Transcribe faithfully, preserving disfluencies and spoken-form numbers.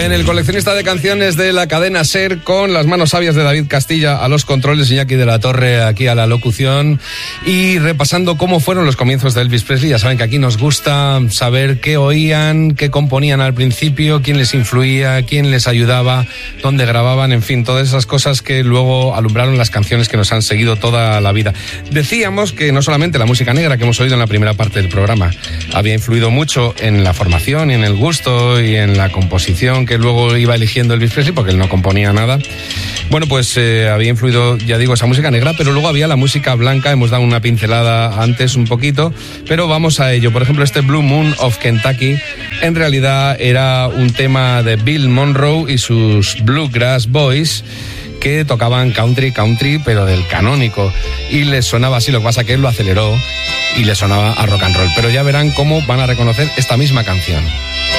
En el coleccionista de canciones de la cadena SER, con las manos sabias de David Castilla a los controles, Iñaki de la Torre aquí a la locución, y repasando cómo fueron los comienzos de Elvis Presley. Ya saben que aquí nos gusta saber qué oían, qué componían al principio, quién les influía, quién les ayudaba, dónde grababan, en fin, todas esas cosas que luego alumbraron las canciones que nos han seguido toda la vida. Decíamos que no solamente la música negra que hemos oído en la primera parte del programa había influido mucho en la formación y en el gusto y en la composición que luego iba eligiendo Elvis Presley, porque él no componía nada. Bueno, pues eh, había influido, ya digo, esa música negra, pero luego había la música blanca. Hemos dado una pincelada antes un poquito, pero vamos a ello. Por ejemplo, este Blue Moon of Kentucky en realidad era un tema de Bill Monroe y sus Bluegrass Boys, que tocaban country, country, pero del canónico, y les sonaba así. Lo que pasa que él lo aceleró y le sonaba a rock and roll, pero ya verán cómo van a reconocer esta misma canción.